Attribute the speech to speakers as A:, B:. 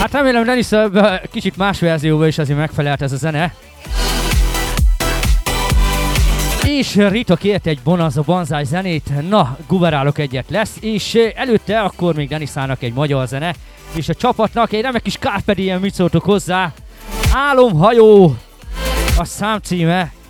A: Hát remélem Denis kicsit más verzióban is azért megfelelt ez a zene. És Rita kért egy Bonanza Banzai zenét, na, guverálok egyet lesz, és előtte akkor még Denisának egy magyar zene, és a csapatnak egy remek kis Carpe Diem, mit szóltok hozzá? Álomhajó a számcíme.